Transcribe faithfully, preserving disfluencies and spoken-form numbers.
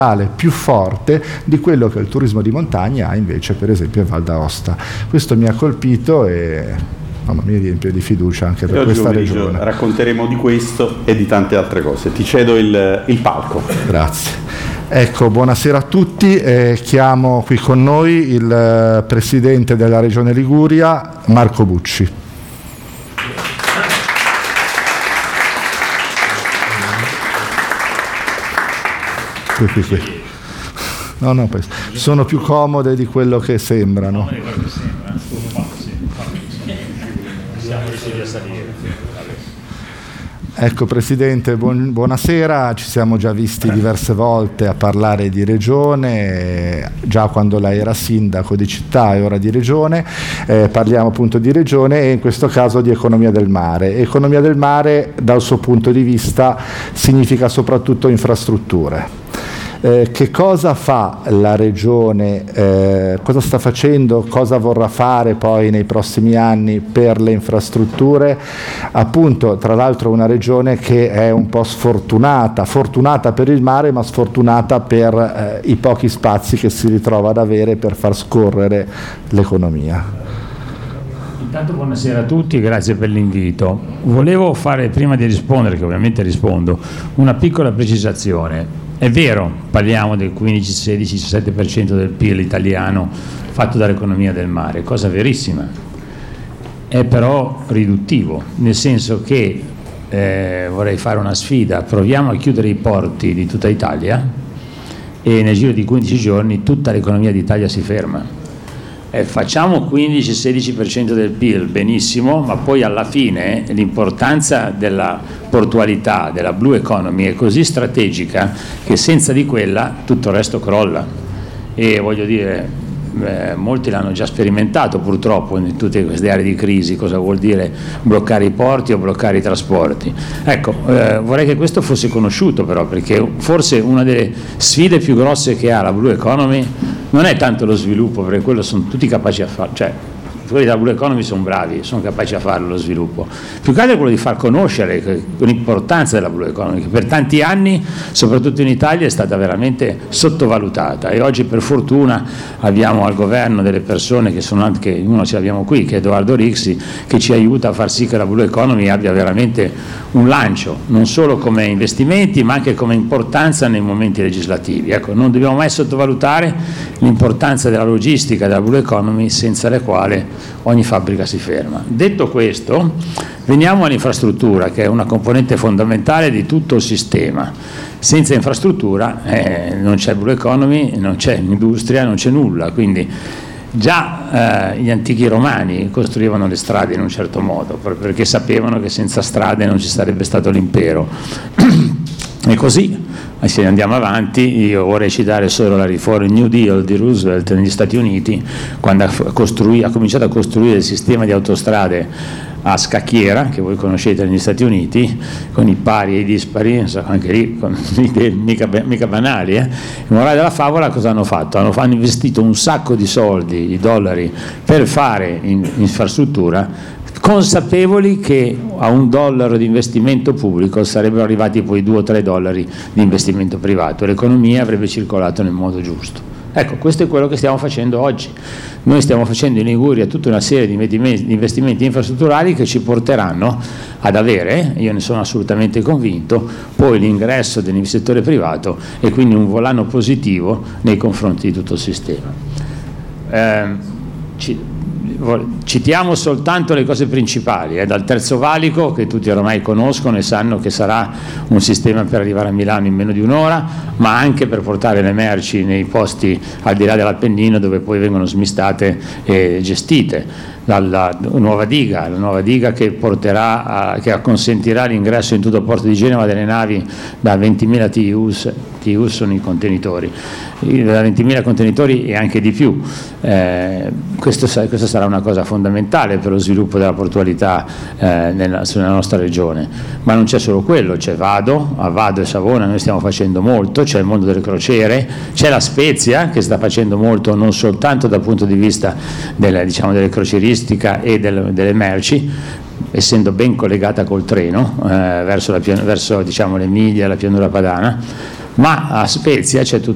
più forte di quello che il turismo di montagna ha invece per esempio in Val d'Aosta. Questo mi ha colpito e mamma, mi riempie di fiducia anche per questa regione. Racconteremo di questo e di tante altre cose. Ti cedo il, il palco. Grazie. Ecco, buonasera a tutti. Eh, chiamo qui con noi il eh, presidente della Regione Liguria, Marco Bucci. Qui, qui, qui. No, no, sono più comode di quello che sembrano. Ecco Presidente, buon, buonasera, ci siamo già visti diverse volte a parlare di regione, già quando lei era sindaco di città e ora di regione, eh, parliamo appunto di regione e in questo caso di economia del mare. Economia del mare dal suo punto di vista significa soprattutto infrastrutture. Eh, che cosa fa la Regione, eh, cosa sta facendo, cosa vorrà fare poi nei prossimi anni per le infrastrutture? Appunto, tra l'altro una Regione che è un po' sfortunata, fortunata per il mare ma sfortunata per eh, i pochi spazi che si ritrova ad avere per far scorrere l'economia. Intanto buonasera a tutti, grazie per l'invito. Volevo fare, prima di rispondere, che ovviamente rispondo, una piccola precisazione. È vero, parliamo del quindici, sedici, diciassette per cento del P I L italiano fatto dall'economia del mare, cosa verissima. È però riduttivo, nel senso che eh, vorrei fare una sfida, proviamo a chiudere i porti di tutta Italia e nel giro di quindici giorni tutta l'economia d'Italia si ferma. Eh, facciamo quindici sedici per cento del P I L, benissimo, ma poi alla fine l'importanza della portualità, della blue economy è così strategica che senza di quella tutto il resto crolla. E voglio dire, eh, molti l'hanno già sperimentato purtroppo in tutte queste aree di crisi, cosa vuol dire bloccare i porti o bloccare i trasporti. Ecco, eh, vorrei che questo fosse conosciuto però, perché forse una delle sfide più grosse che ha la blue economy non è tanto lo sviluppo, perché quello sono tutti capaci a fare, cioè quelli della blue economy sono bravi, sono capaci a farlo lo sviluppo, più che altro è quello di far conoscere l'importanza della blue economy, che per tanti anni, soprattutto in Italia, è stata veramente sottovalutata e oggi per fortuna abbiamo al governo delle persone che sono anche, uno ce l'abbiamo qui, che è Edoardo Rixi, che ci aiuta a far sì che la blue economy abbia veramente un lancio, non solo come investimenti ma anche come importanza nei momenti legislativi. Ecco, non dobbiamo mai sottovalutare l'importanza della logistica della blue economy, senza la quale ogni fabbrica si ferma. Detto questo, veniamo all'infrastruttura, che è una componente fondamentale di tutto il sistema. Senza infrastruttura eh, non c'è blue economy, non c'è industria, non c'è nulla, quindi già eh, gli antichi romani costruivano le strade in un certo modo, perché sapevano che senza strade non ci sarebbe stato l'impero. E così, se andiamo avanti, io vorrei citare solo la riforma New Deal di Roosevelt negli Stati Uniti, quando ha, costruì, ha cominciato a costruire il sistema di autostrade a scacchiera, che voi conoscete negli Stati Uniti, con i pari e i dispari, anche lì con idee mica, mica banali. Eh? Il morale della favola cosa hanno fatto? Hanno, hanno investito un sacco di soldi, di dollari, per fare in, infrastruttura, consapevoli che a un dollaro di investimento pubblico sarebbero arrivati poi due o tre dollari di investimento privato, l'economia avrebbe circolato nel modo giusto. Ecco, questo è quello che stiamo facendo oggi. Noi stiamo facendo in Liguria tutta una serie di investimenti infrastrutturali che ci porteranno ad avere, io ne sono assolutamente convinto, poi l'ingresso dell'investitore privato e quindi un volano positivo nei confronti di tutto il sistema. Eh, ci, Citiamo soltanto le cose principali, eh, dal Terzo Valico, che tutti ormai conoscono e sanno che sarà un sistema per arrivare a Milano in meno di un'ora, ma anche per portare le merci nei posti al di là dell'Appennino dove poi vengono smistate e gestite. Dalla nuova diga, la nuova diga che porterà a, che consentirà l'ingresso in tutto il porto di Genova delle navi da ventimila T U S, T U S sono i contenitori, da ventimila contenitori e anche di più. Eh, questo, questa sarà una cosa fondamentale per lo sviluppo della portualità eh, nella, nella nostra regione, ma non c'è solo quello, c'è Vado, a Vado e Savona noi stiamo facendo molto, c'è il mondo delle crociere, c'è la Spezia che sta facendo molto non soltanto dal punto di vista delle, diciamo, delle crocieristica e del, delle merci, essendo ben collegata col treno eh, verso, la, verso diciamo, l'Emilia e la pianura padana, ma a Spezia c'è tutta